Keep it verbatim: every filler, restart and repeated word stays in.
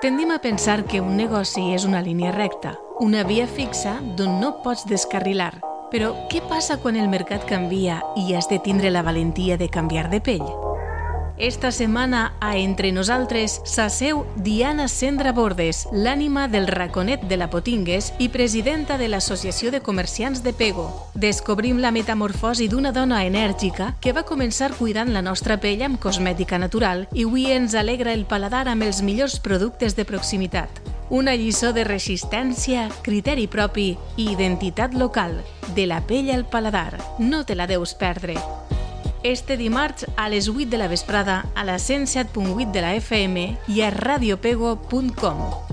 Tendim a pensar que un negoci és una línia recta, una via fixa d'on no pots descarrilar. Però què passa quan el mercat canvia i has de tindre la valentia de canviar de pell? Esta setmana a Entre Nosaltres s'asseu Diana Sendra Bordes, l'ànima del raconet de la Potingues i presidenta de l'Associació de Comerciants de Pego. Descobrim la metamorfosi d'una dona enèrgica que va començar cuidant la nostra pell amb cosmètica natural i avui ens alegra el paladar amb els millors productes de proximitat. Una lliçó de resistència, criteri propi i identitat local. De la pell al paladar. No te la deus perdre. Este dimarts a les vuit de la vesprada a la cent set punt vuit de la F M i a radiopego punt com.